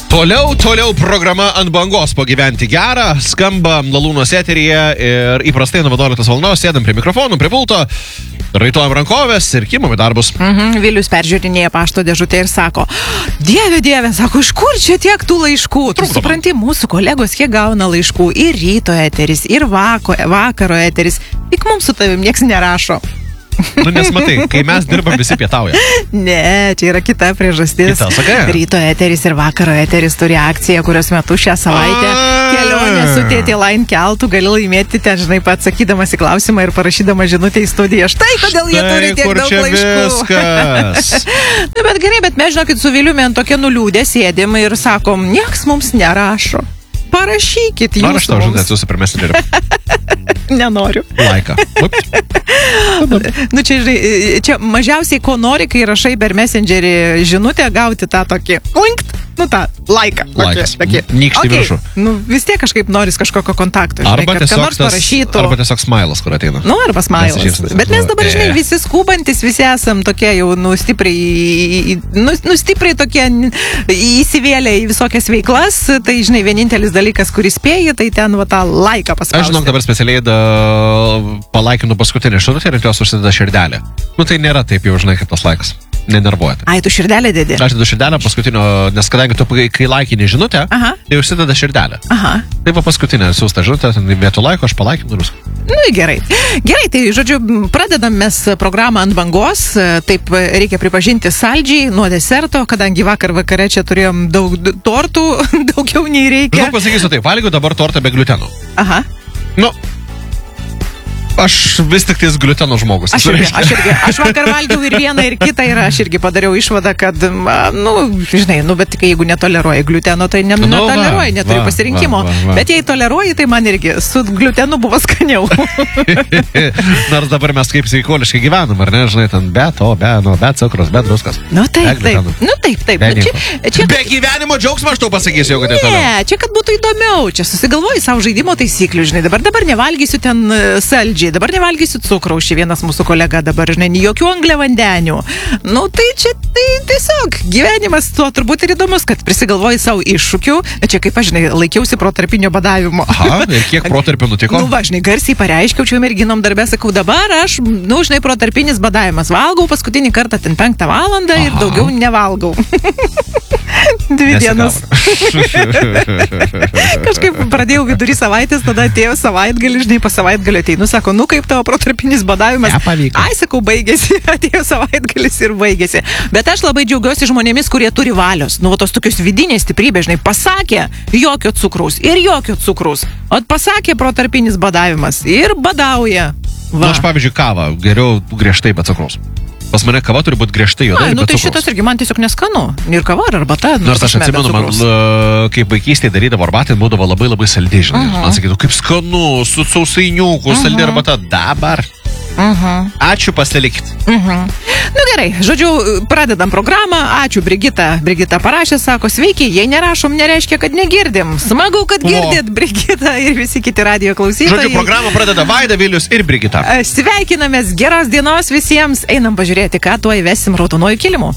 Toliau programa Ant bangos pagyventi gerą, skamba Lalūnos eteryje ir įprastai nuo 11 valandos sėdam prie mikrofonų, prie pulto, raitojam rankovės ir kimam į darbus. Vilius peržiūrinėja pašto dėžutę ir sako, Dieve, sako, iš kur čia tiek tų laiškų? Tu supranti, mūsų kolegos kiek gauna laiškų, ir ryto eteris, ir vakaro eteris, tik mums su tavim nieks nerašo. Nu, nes matai, kai mes dirbam, visi pietauja. Ne, čia yra kita priežastis. Kita, sakai? Ryto eteris ir vakaro eteris turi akciją, kurios metu šią savaitę kelionę su Tėtė Line keltu gali laimėti, ten, žinai, pats sakydamas į klausimą ir parašydama žinutę į studiją. Štai kodėl jie turi tiek daug laiškų. Na, bet gerai, bet mes, žinokit, su Viliumi ant tokia nuliūdė sėdim ir sakom, nieks mums nerašo. Parašykit jūs mums. Aš tau žinutę atsiųsiu per Messengerį. Nenoriu. Laiką. Nu, čia, žinai, čia mažiausiai ko nori, kai rašai per Messengerį žinutę, gauti tą tokį linkt, nu tą laiką. Laikas. Nykštį viršų. Nu, vis tiek kažkaip noris kažkokio kontakto. Žinai, arba tiesiog smailas, kur ateina. Nu, arba smailas. Bet mes dabar, žinai, visi skubantis, visi esam tokie jau, stipriai tokie įsivėlę į visokias veiklas. Tai, žinai, vienintelis dalykas, kuris spėja, tai ten va tą laiką paspausti. Aš žinok, dabar specialiai palaikinu paskutinį širutę ir jos užsideda širdelę. Nu, tai nėra taip jau, žinai, kaip tas laikas. Nenervuojate. Ai, tu širdelę dedi? Aš dedu širdelę paskutinio, nes kadangi tu, kai laikini žinutę, tai užsideda širdelę. Tai va paskutinė siūsta žinutė, vietų laiko aš palaikinu ir viską. Nu, gerai. Gerai, tai, žodžiu, pradedam mes programą Ant bangos, taip reikia pripažinti saldžiai nuo deserto, kadangi vakare čia turėjom daug tortų, daugiau nei reikia. Žinau, pasakysiu taip, valgiu dabar tortą be gliuteno. Nu, aš vis tik tais gliuteno žmogus. Aš vakar valgiau ir vieną, ir kitą, ir aš irgi padariau išvadą, kad, nu, žinai, nu, bet jeigu netoleruoji gliuteno, tai netoleruoji, neturi pasirinkimo. Bet jei toleruoji, tai man irgi su gliutenu buvo skaniau. Nors dabar mes kaip sveikoliškai gyvenam, ar ne, žinai, ten be cukrus, be druskas. Nu, taip. Be gyvenimo džiaugsmo aš tau pasakysiu, kad netoliau. Ne, čia kad būtų įdomiau, čia susigalvoji savo žaidimo taisyklių, žinai, dabar nevalgysiu ten saldžiai. Dabar nevalgysiu cukraus, vienas mūsų kolega dabar, žinai, jokių angliavandenių. Nu, tai čia tiesiog gyvenimas tuo turbūt ir įdomus, kad prisigalvoji savo iššūkių. Čia kaip aš, žinai, laikiausi protarpinio badavimo. Ir kiek protarpių nutiko? Nu, va, žinai, garsiai pareiškiau, čia merginom darbę, sakau, dabar aš, nu, žinai, protarpinis badavimas. Valgau paskutinį kartą ten 5 valandą ir daugiau nevalgau. 2 dienas. Kažkaip pradėjau vidury savaitės, tada atėjo savaitgalį, žinai, po savaitgalio ateinu, sako, nu kaip tavo protarpinis badavimas. Ai, sakau, baigėsi, atėjo savaitgalis ir baigėsi. Bet aš labai džiaugiuosi žmonėmis, kurie turi valios. Nu, tos tokios vidinės stiprybės, žinai, pasakė jokio cukraus ir jokio cukraus. O pasakė protarpinis badavimas ir badauja. Na, aš pavyzdžiui kavą, geriau griežtai be cukraus. Pas mane kava turi būti griežtai juoda. Nu tai šitas irgi man tiesiog neskanu. Ir kava, ar arbata. Nors aš atsimenu, man kaip vaikystėje darydavo arbatą, būdavo labai labai saldi, žinai. Man sakytų, kaip skanu, su sausainiuku, saldi arbata. Dabar. Ačiū, pasilikit. Nu gerai, žodžiu, pradedam programą. Ačiū, Brigita. Brigita parašė, sako, sveiki, jei nerašom, nereiškia, kad negirdim. Smagu, kad girdit, Brigita ir visi kiti radijo klausytojai. Žodžiu, programą pradeda Vaida, Vilius ir Brigita. Sveikinamės, geros dienos visiems. Einam pažiūrėti, ką tuoj vesim raudonuoju kilimu.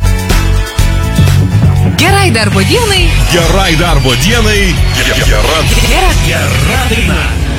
Gerai darbo dienai. Gerai darbo dienai. Gera daina.